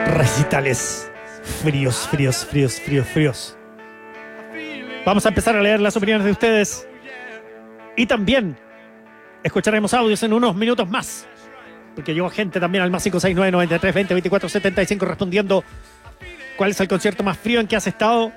recitales fríos, fríos, fríos, fríos, fríos. Vamos a empezar a leer las opiniones de ustedes. Y también escucharemos audios en unos minutos más. Porque llegó gente también al más 569 93 20 24 75 respondiendo cuál es el concierto más frío en que has estado.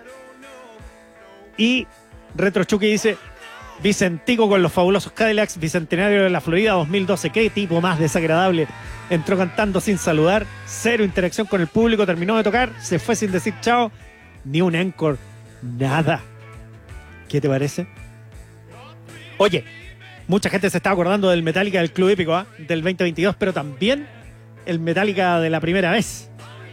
Y Retro Chucky dice: Vicentico con los fabulosos Cadillacs, Bicentenario de la Florida 2012. Qué tipo más desagradable. Entró cantando sin saludar, cero interacción con el público, terminó de tocar, se fue sin decir chao, ni un encore, nada. ¿Qué te parece? Oye, mucha gente se está acordando del Metallica del Club Hípico, del 2022, pero también el Metallica de la primera vez.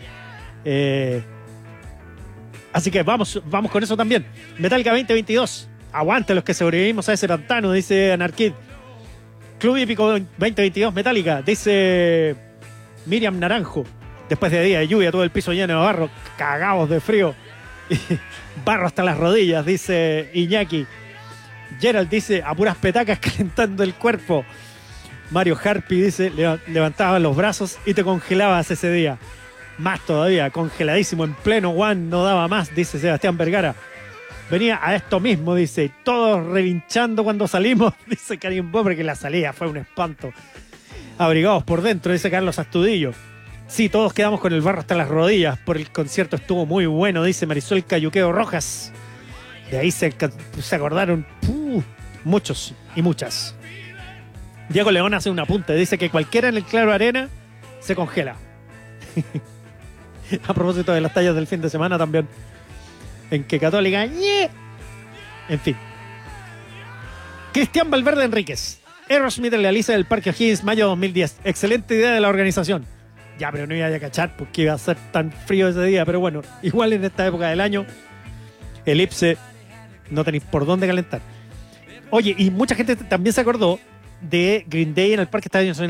Así que vamos con eso también. Metallica 2022. Aguante los que sobrevivimos a ese pantano, dice Anarkid. Club Hípico 2022 Metallica, dice Miriam Naranjo. Después de día de lluvia, todo el piso lleno de barro, cagados de frío. Barro hasta las rodillas, dice Iñaki. Gerald dice: a puras petacas calentando el cuerpo. Mario Harpy dice: levantabas los brazos y te congelabas ese día. Más todavía, congeladísimo en pleno One, no daba más, dice Sebastián Vergara. Venía a esto mismo, dice, todos relinchando cuando salimos, dice Karim Bo, porque la salida fue un espanto. Abrigados por dentro, dice Carlos Astudillo. Sí, todos quedamos con el barro hasta las rodillas, por el concierto estuvo muy bueno, dice Marisol Cayuqueo Rojas. De ahí se acordaron muchos y muchas. Diego León hace un apunte, dice que cualquiera en el Claro Arena se congela. A propósito de las tallas del fin de semana también. En que Católica... En fin. Cristian Valverde Enríquez. Aerosmith en la lista del Parque O'Higgins, mayo 2010. Excelente idea de la organización. Ya, pero no iba a cachar porque iba a ser tan frío ese día. Pero bueno, igual en esta época del año, Elipse, no tenéis por dónde calentar. Oye, y mucha gente también se acordó de Green Day en el Parque Estadio Nacional.